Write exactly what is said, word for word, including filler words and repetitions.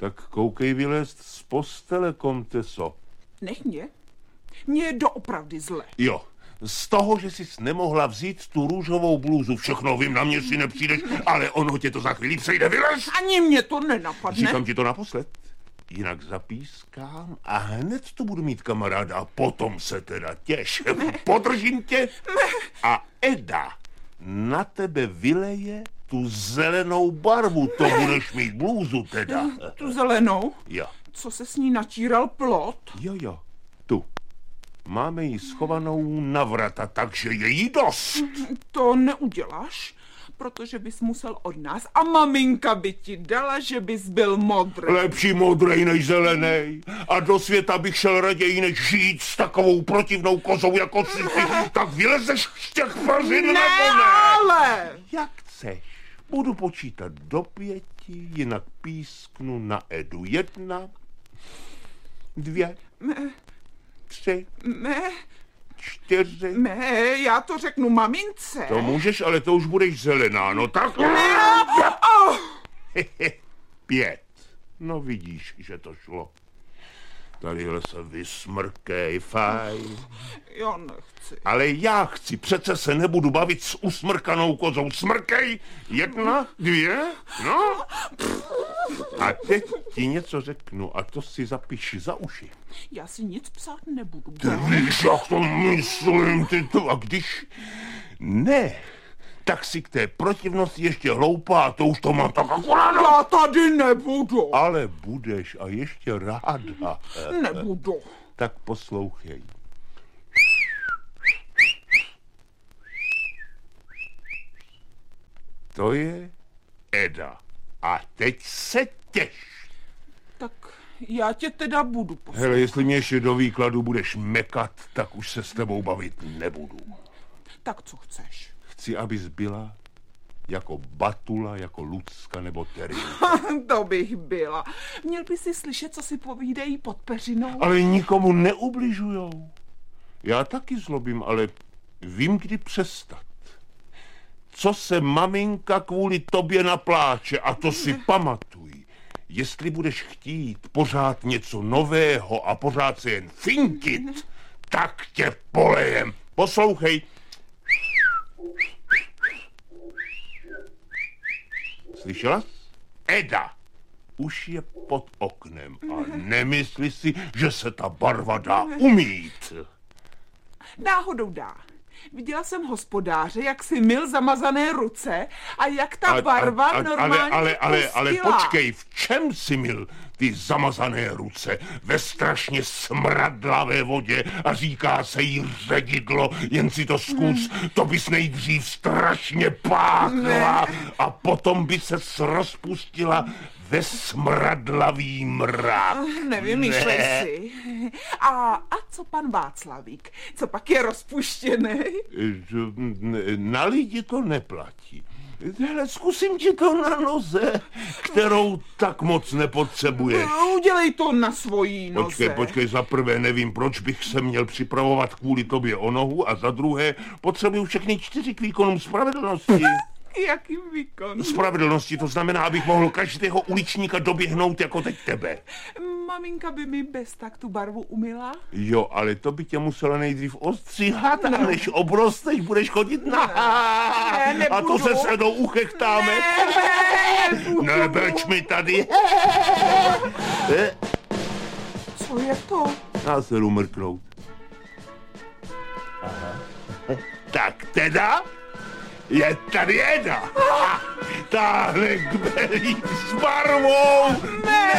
Tak koukej vylézt z postele, komteso. Nech mě. Mně je doopravdy zle. Jo, z toho, že jsi nemohla vzít tu růžovou blůzu. Všechno vím, na mě si nepřijdeš, ale ono tě to za chvíli přejde, vylez! Ani mě to nenapadne. Říkám ti to naposled. Jinak zapískám a hned tu budu mít kamaráda a potom se teda těš. Podržím tě a Eda na tebe vyleje tu zelenou barvu. To budeš mít blůzu teda. Tu zelenou? Jo. Co se s ní natíral plot? Jo, jo, tu. Máme ji schovanou na vrata, takže je jí dost. To neuděláš, protože bys musel od nás a maminka by ti dala, že bys byl modrý. Lepší modrej než zelenej. A do světa bych šel raději, než žít s takovou protivnou kozou jako jsi ty. Tak vylezeš z těch pařin, Ne, nebo ne? ale... Jak chceš. Budu počítat do pěti, jinak písknu na Edu. Jedna, dvě, Me, tři, me, čtyři. me, já to řeknu mamince. To můžeš, ale to už budeš zelená, no tak. Oh. Pět. No vidíš, že to šlo. Tadyhle se vysmrkej, fajn. Já nechci. Ale já chci, přece se nebudu bavit s usmrkanou kozou. Smrkej, jedna, dvě, no. A teď ti něco řeknu a to si zapiš za uši. Já si nic psát nebudu. Ty víš, jak to myslím, ty to. A když ne, tak si k té protivnosti ještě hloupá a to už to mám tak akorát. Já tady nebudu. Ale budeš a ještě ráda. Nebudu. Tak poslouchej. To je Eda. A teď se těš. Tak já tě teda budu poslouchat. Hele, jestli mě ještě do výkladu budeš mekat, tak už se s tebou bavit nebudu. Tak co chceš? Chci, abys byla jako Batula, jako Lucka nebo Terry. To bych byla. Měl by si slyšet, co si povídají pod peřinou. Ale nikomu neubližujou. Já taky zlobím, ale vím, kdy přestat. Co se maminka kvůli tobě napláče, a to si pamatuj. Jestli budeš chtít pořád něco nového a pořád se jen finkit, tak tě polejem. Poslouchej. Slyšela jsi? Eda už je pod oknem a nemysli si, že se ta barva dá umýt. Náhodou dá. Viděla jsem hospodáře, jak si myl zamazané ruce a jak ta A- barva a- a- normálně ale, ale, ale, ale pustila. počkej, v čem si myl ty zamazané ruce? Ve strašně smradlavé vodě a říká se jí ředidlo, jen si to zkus, to bys nejdřív strašně páchla a potom by se rozpustila ve smradlavý mrak. Nevymýšlej Ne. si. A, a co pan Václavík? Co pak je rozpuštěný? Na lidi to neplatí. Hele, zkusím ti to na noze, kterou tak moc nepotřebuješ. Udělej to na svojí noze. Počkej, počkej, za prvé nevím, proč bych se měl připravovat kvůli tobě o nohu a za druhé potřebuju všechny čtyři k výkonům spravedlnosti. Jakým výkon? Spravedlnosti, to znamená, abych mohl každého uličníka doběhnout jako teď tebe. Maminka by mi bez tak tu barvu umyla? Jo, ale to by tě musela nejdřív ostříhat, a než obrosteš, budeš chodit nahá. Ne, A to nebudu. se sedou uchechtáme. Ne, nebudu. Nebeč mi tady. Co je to? Já se jdu mrknout. Tak teda je tady jedna. Táhle kbelík s barvou. Ne.